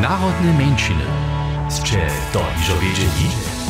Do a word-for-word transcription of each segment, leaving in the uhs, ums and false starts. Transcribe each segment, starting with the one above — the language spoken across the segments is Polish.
Narodne mjeńšiny. Sče to ižo wiedzieli?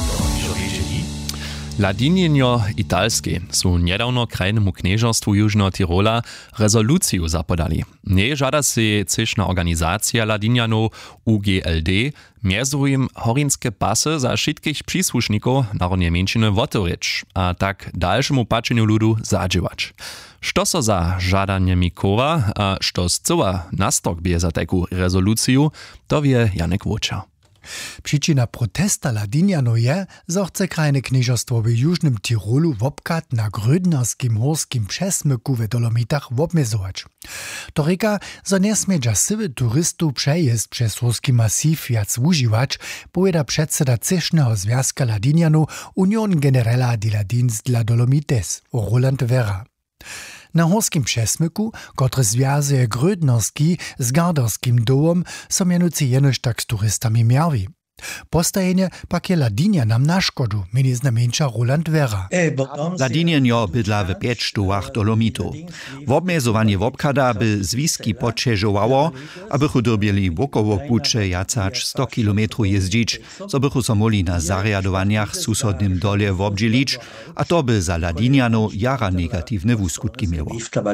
Ladinjenjo italskie su niedawno krajnemu knieżerstwu Južného Tirola rezoluciju zapodali. Nie żada się cyšna organizacja Ladinjanów U G L D, mjezujem horinske pasy za wszystkich przysłuszników narodnej mjeńšiny wotoryć, a tak dalszemu paczeniu ludu zadźiwać. Što so za żadanjemi kora, a što zcyła nastok bie za taką rezoluciju, to wie Janek Wóča. Przyczyna protesta Ladinjanów je, że chce krajne knieżerstwo w Južnym Tirolu wopkat na grödnerskim horskim przesmyku w Dolomitach wobmezować. To reka, że nie smie sywy turystów przejazd przez horski masiv jac używać, powiada przedseda Cysznego Związka Ladinjanów Union Generala de Ladins dla Dolomites, Roland Vera. Na horskim przesmyku, który związuje grödnerski z garderskim dołom, są mianucy jenoż tak z turystami mierwi. Postajenie pak je Ladinjanam na szkodu, meni znamieńcza Roland Vera. Ladinjenjo bydla w pięć sztułach Dolomitu. Wobmezowanie wobkada by zwiski podczerzowało, abychu dobieli wokoło pucze jacacz sto kilometrów jeździć, co bychu so mogli na zariadowaniach susodnym dole wobdzielić, a to by za Ladinjanów jara negatywne wuskutki miało.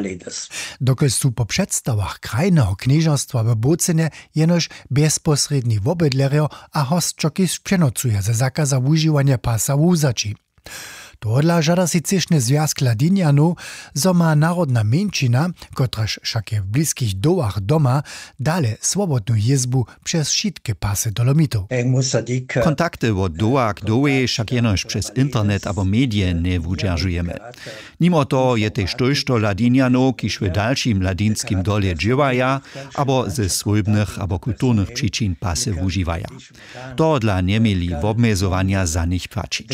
Dokąd su po przedstawach krajnego knieżerstwa w Bocenie jenoż bezpośredni wobydlerio a hostčoky přenocuje ze zakaza używania pasa wuzači. Tohodla žada si cyšny związk Ladinjanów, zo ma narodna mjeńšina, kotraž však je v bliských dołach doma, dale swobodną jezbu przez wszystkie pasy Dolomitów. Kontakty od doła k dołe však jenož przez internet abo medije nie wudźeržujemy. Mimo to je tež tojšto Ladinjanów, kiž w dalším ladinskim dole dživaja, abo ze swojbnych abo kulturnych przyczyn pasy wuživaja. To dla nie mieli wobmezowania za nich płacić.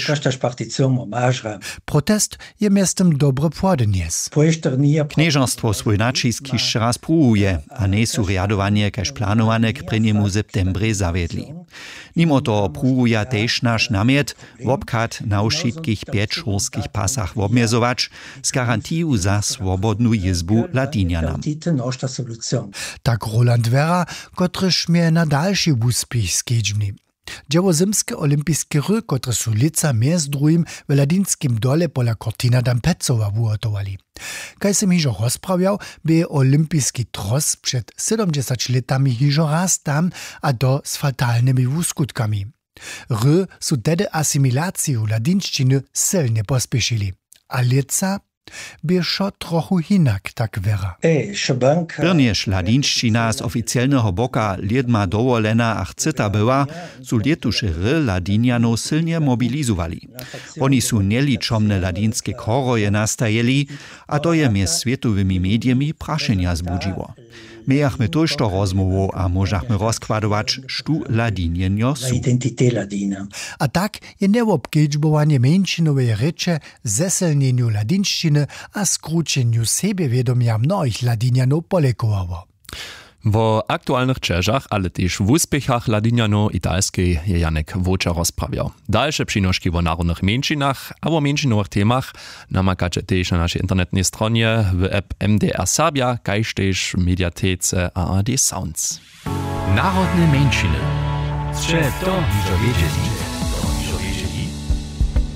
Protest je miestem dobre płodenies. Knieżerstwo swój nacisk jeszcze raz próbuje, a nie su riadowanie kaž planowane k prvnému septembre zawiedli. Mimo to próbuje też nasz namiet wobkat na wszystkich pięć horskich pasach wobmezować z garantią za swobodną jezbu Ladinjanam. Tak Roland Vera, kotryż mnie na dalszy uspech skedźbni. Dziełozymskie olimpijskie ry, które su lica między drugim w ladinskim dole pola Cortina d'Ampezzowa wuhotowali. Kaj sem hižo rozprawiał, by olimpijski tros przed siedemdziesięcioma latami hižo raz tam, a to z fatalnymi wuskutkami. Ry su tedy asymilaciju ladinščiny silnie pospieszyli, a lica by šo trochu hinak, tak Vera. Brnjež ladinščina z oficjalnego boka liedma dowolena a chceta była, su lietuše ry Ladinjanów silnie mobilizowali. Oni su nieliczomne ladinskie koroje nastajeli, a to je mjez światowymi mediami prašenja zbudziło. Mejachmy tojšto rozmovu a możachmy rozkładować, sztu Ladinjenjo su. A tak je neobkedźbowanie mjeńšinowej reče zeselnieniu ladinščiny a skručenju sebevědomia mnohých Ladinjanów polekowało. W aktualnych czeżach, ale też w uspiechach Ladinjanów italskiej je Janek Wóča rozprawiał. Dalsze przynoszki o narodnych mjeńšinach, a o mjeńšinowych temach namakacie też na naszej internetnej stronie w app M D R Serbia, kajż też w mediatece A R D Sounds. Narodne mjeńšiny. Sče to iżo wiedzieli?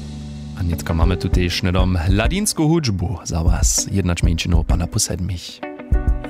A nietka mamy tu też nedom ladinską hudżbu za was, jednacz mjeńšinów pana po sedmich.